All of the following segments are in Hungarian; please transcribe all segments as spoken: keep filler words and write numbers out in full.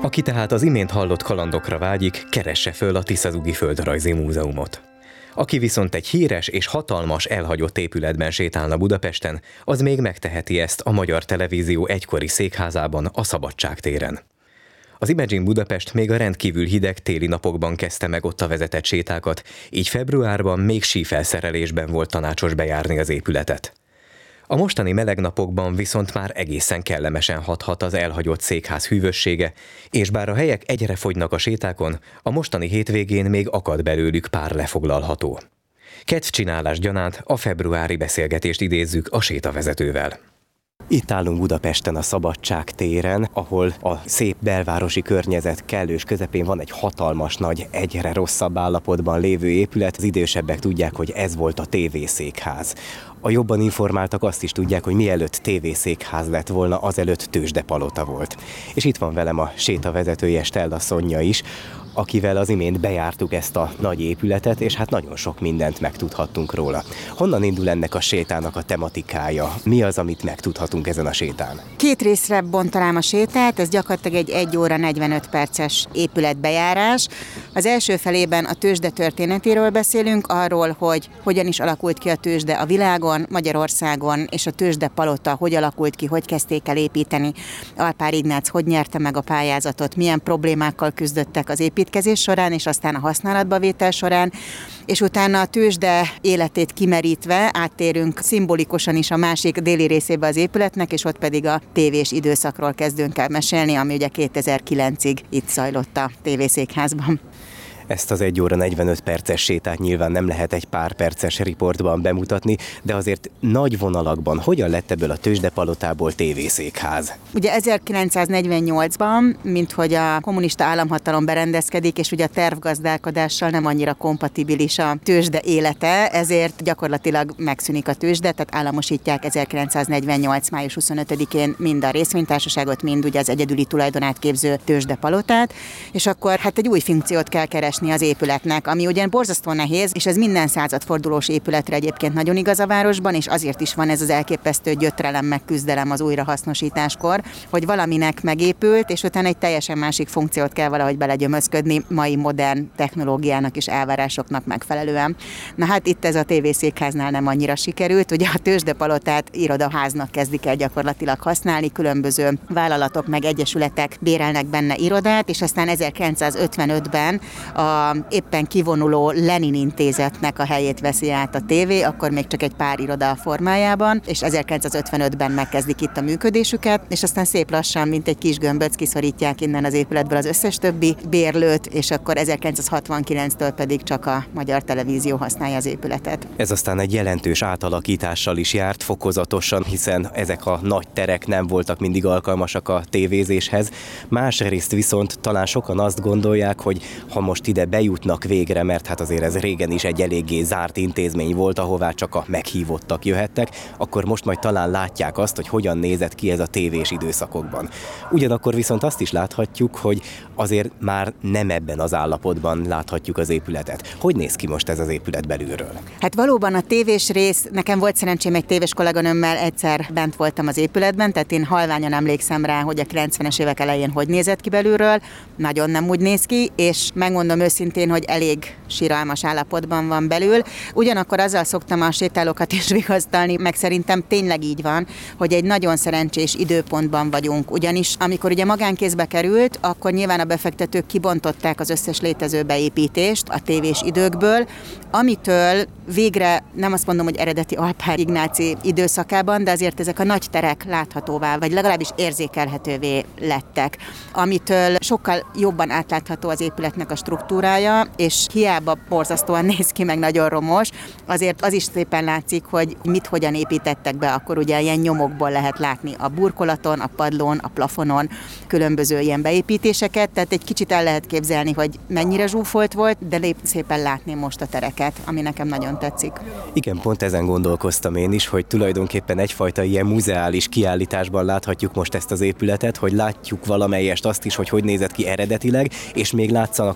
Aki tehát az imént hallott kalandokra vágyik, keresse föl a Tiszazugi Földrajzi Múzeumot. Aki viszont egy híres és hatalmas elhagyott épületben sétálna Budapesten, az még megteheti ezt a Magyar Televízió egykori székházában, a Szabadság téren. Az Imagine Budapest még a rendkívül hideg téli napokban kezdte meg ott a vezetett sétákat, így februárban még sífelszerelésben volt tanácsos bejárni az épületet. A mostani meleg napokban viszont már egészen kellemesen hathat az elhagyott székház hűvössége, és bár a helyek egyre fogynak a sétákon, a mostani hétvégén még akad belőlük pár lefoglalható. Kedvcsinálás gyanánt a februári beszélgetést idézzük a sétavezetővel. Itt állunk Budapesten a Szabadság téren, ahol a szép belvárosi környezet kellős közepén van egy hatalmas nagy, egyre rosszabb állapotban lévő épület. Az idősebbek tudják, hogy ez volt a tévészékház. A jobban informáltak azt is tudják, hogy mielőtt tévészékház lett volna, azelőtt tőzsdepalota volt. És itt van velem a sétavezetője, Stella Szonya is, akivel az imént bejártuk ezt a nagy épületet, és hát nagyon sok mindent megtudhattunk róla. Honnan indul ennek a sétának a tematikája? Mi az, amit megtudhatunk ezen a sétán? Két részre bontanám a sétát, ez gyakorlatilag egy egy óra negyvenöt perces épületbejárás. Az első felében a tőzsde történetéről beszélünk, arról, hogy hogyan is alakult ki a tőzsde a világon, Magyarországon, és a tőzsdepalota hogy alakult ki, hogy kezdték el építeni. Alpár Ignác hogy nyerte meg a pályázatot, milyen problémákkal küzdöttek az építkezés során, és aztán a használatba vétel során, és utána a tőzsde életét kimerítve áttérünk szimbolikusan is a másik déli részébe az épületnek, és ott pedig a tévés időszakról kezdünk el mesélni, ami ugye kétezer-kilencig itt zajlott a tévészékházban. Ezt az egy óra negyvenöt perces sétát nyilván nem lehet egy pár perces riportban bemutatni, de azért nagy vonalakban hogyan lett ebből a tőzsdepalotából tévészékház? Ugye ezerkilencszáznegyvennyolcban, mint hogy a kommunista államhatalom berendezkedik, és ugye a tervgazdálkodással nem annyira kompatibilis a tőzsde élete, ezért gyakorlatilag megszűnik a tőzsde, tehát államosítják ezerkilencszáznegyvennyolc. május huszonötödikén mind a részvénytársaságot, mind ugye az egyedüli tulajdonát képző tőzsdepalotát, és akkor hát egy új funkciót kell keresni az épületnek, ami ugyan borzasztó nehéz, és ez minden századfordulós épületre egyébként nagyon igaz a városban, és azért is van ez az elképesztő gyötrelem meg küzdelem az újrahasznosításkor, hogy valaminek megépült, és utána egy teljesen másik funkciót kell valahogy belegyömözködni mai modern technológiának és elvárásoknak megfelelően. Na hát itt ez a tévészékháznál nem annyira sikerült, ugye a tőzsdepalotát irodaháznak kezdik el gyakorlatilag használni, különböző vállalatok meg egyesületek bérelnek benne irodát, és aztán ezerkilencszázötvenötben a éppen kivonuló Lenin intézetnek a helyét veszi át a tévé, akkor még csak egy pár iroda formájában, és ezerkilencszázötvenötben megkezdik itt a működésüket, és aztán szép lassan, mint egy kis gömböc kiszorítják innen az épületből az összes többi bérlőt, és akkor ezerkilencszázhatvankilenctől pedig csak a Magyar Televízió használja az épületet. Ez aztán egy jelentős átalakítással is járt fokozatosan, hiszen ezek a nagy terek nem voltak mindig alkalmasak a tévézéshez. Másrészt viszont talán sokan azt gondolják, hogy ha most ide bejutnak végre, mert hát azért ez régen is egy eléggé zárt intézmény volt, ahová csak a meghívottak jöhettek, akkor most majd talán látják azt, hogy hogyan nézett ki ez a tévés időszakokban. Ugyanakkor viszont azt is láthatjuk, hogy azért már nem ebben az állapotban láthatjuk az épületet. Hogy néz ki most ez az épület belülről? Hát valóban a tévés rész, nekem volt szerencsém egy tévés kolléganőmmel, egyszer bent voltam az épületben, tehát én halványan emlékszem rá, hogy a kilencvenes évek elején hogy nézett ki belülről, nagyon nem úgy néz ki, és megmondom őszintén, hogy elég siralmas állapotban van belül. Ugyanakkor azzal szoktam a sétálókat is vigasztalni, meg szerintem tényleg így van, hogy egy nagyon szerencsés időpontban vagyunk. Ugyanis amikor ugye magánkézbe került, akkor nyilván a befektetők kibontották az összes létező beépítést a tévés időkből, amitől végre nem azt mondom, hogy eredeti Alpár Ignáci időszakában, de azért ezek a nagy terek láthatóvá, vagy legalábbis érzékelhetővé lettek, amitől sokkal jobban átlátható az épületnek a struktúrája, és hiába borzasztóan néz ki, meg nagyon romos, azért az is szépen látszik, hogy mit hogyan építettek be, akkor ugye ilyen nyomokból lehet látni a burkolaton, a padlón, a plafonon különböző ilyen beépítéseket, tehát egy kicsit el lehet képzelni, hogy mennyire zsúfolt volt, de szépen látni most a tereket, ami nekem nagyon tetszik. Igen, pont ezen gondolkoztam én is, hogy tulajdonképpen egyfajta ilyen muzeális kiállításban láthatjuk most ezt az épületet, hogy látjuk valamelyest azt is, hogy hogy nézett ki eredetileg, és még látszanak az átalakítások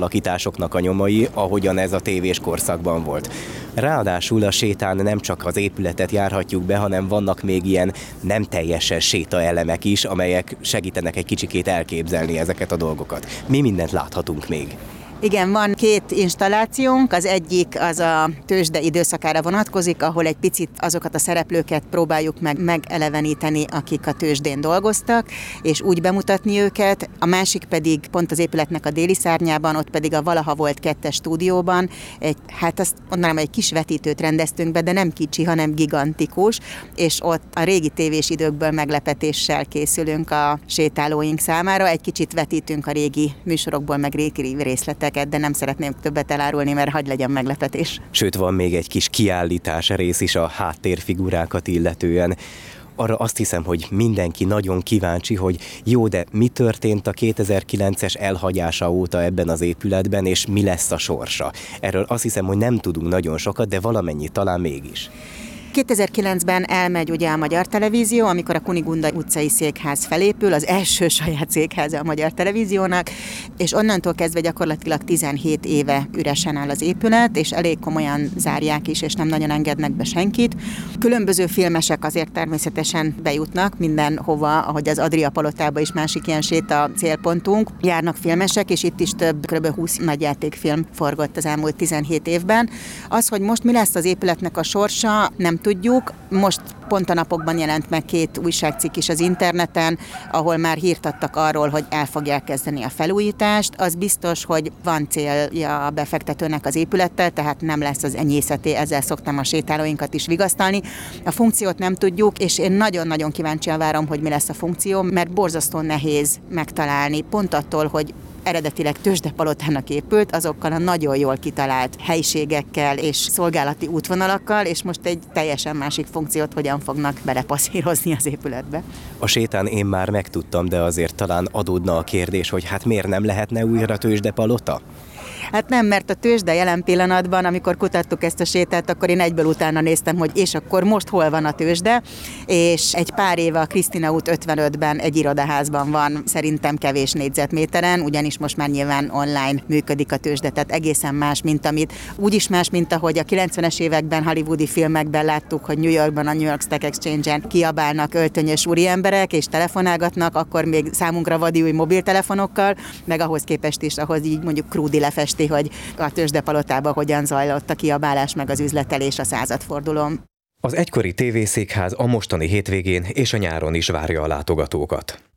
átalakításoknak a nyomai, ahogyan ez a tévés korszakban volt. Ráadásul a sétán nem csak az épületet járhatjuk be, hanem vannak még ilyen nem teljesen sétaelemek is, amelyek segítenek egy kicsikét elképzelni ezeket a dolgokat. Mi mindent láthatunk még? Igen, van két installációnk, az egyik az a tőzsde időszakára vonatkozik, ahol egy picit azokat a szereplőket próbáljuk meg megeleveníteni, akik a tőzsdén dolgoztak, és úgy bemutatni őket. A másik pedig pont az épületnek a déli szárnyában, ott pedig a valaha volt kettes stúdióban, egy, hát azt mondanám, egy kis vetítőt rendeztünk be, de nem kicsi, hanem gigantikus, és ott a régi tévés időkből meglepetéssel készülünk a sétálóink számára. Egy kicsit vetítünk a régi műsorokból, meg régi részleteket, de nem szeretném többet elárulni, mert hadd legyen meglepetés. Sőt, van még egy kis kiállítás rész is a háttérfigurákat illetően. Arra azt hiszem, hogy mindenki nagyon kíváncsi, hogy jó, de mi történt a kétezer-kilences elhagyása óta ebben az épületben, és mi lesz a sorsa. Erről azt hiszem, hogy nem tudunk nagyon sokat, de valamennyi talán mégis. kétezer-kilencben elmegy ugye a Magyar Televízió, amikor a Kunigunda utcai székház felépül, az első saját székháza a Magyar Televíziónak, és onnantól kezdve gyakorlatilag tizenhét éve üresen áll az épület, és elég komolyan zárják is, és nem nagyon engednek be senkit. Különböző filmesek azért természetesen bejutnak mindenhova, ahogy az Adria palotába is másik ilyen séta célpontunk. Járnak filmesek, és itt is több, kb. húsz nagyjátékfilm forgott az elmúlt tizenhét évben. Az, hogy most mi lesz az épületnek a sorsa, nem tudjuk. Most pont a napokban jelent meg két újságcikk is az interneten, ahol már hírt adtak arról, hogy el fogják kezdeni a felújítást. Az biztos, hogy van célja a befektetőnek az épülettel, tehát nem lesz az enyészeté, ezzel szoktam a sétálóinkat is vigasztalni. A funkciót nem tudjuk, és én nagyon-nagyon kíváncsian várom, hogy mi lesz a funkció, mert borzasztó nehéz megtalálni, pont attól, hogy eredetileg tőzsdepalotának épült, azokkal a nagyon jól kitalált helyiségekkel és szolgálati útvonalakkal, és most egy teljesen másik funkciót hogyan fognak belepasszírozni az épületbe. A sétán én már megtudtam, de azért talán adódna a kérdés, hogy hát miért nem lehetne újra tőzsdepalota? Hát nem, mert a tőzsde jelen pillanatban, amikor kutattuk ezt a sétát, akkor én egyből utána néztem, hogy és akkor most hol van a tőzsde, és egy pár éve a Krisztina út ötvenötben egy irodaházban van, szerintem kevés négyzetméteren, ugyanis most már nyilván online működik a tőzsde, tehát egészen más, mint amit, úgyis más, mint ahogy a kilencvenes években hollywoodi filmekben láttuk, hogy New Yorkban a New York Stock Exchange-en kiabálnak öltönyös úriemberek, és telefonálgatnak, akkor még számunkra vadi új mobiltelefonokkal, meg ahhoz képest is, ahhoz így mondjuk krúdi lefesti, hogy a tőzsdepalotában hogyan zajlott a kiabálás meg az üzletelés a századfordulón. Az egykori tévészékház a mostani hétvégén és a nyáron is várja a látogatókat.